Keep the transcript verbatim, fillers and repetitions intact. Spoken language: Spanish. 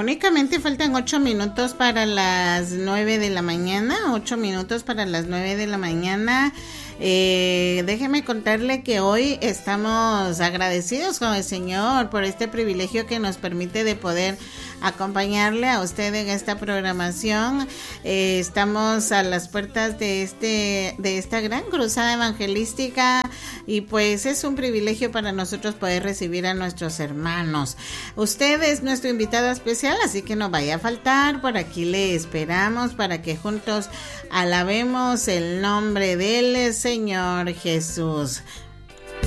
únicamente faltan ocho minutos para las nueve de la mañana, ocho minutos para las nueve de la mañana. Eh, déjeme contarle que hoy estamos agradecidos con el Señor por este privilegio que nos permite de poder acompañarle a usted en esta programación. Eh, estamos a las puertas de este de esta gran cruzada evangelística y pues es un privilegio para nosotros poder recibir a nuestros hermanos. Usted es nuestro invitado especial, así que no vaya a faltar. Por aquí le esperamos para que juntos alabemos el nombre del Señor Jesús.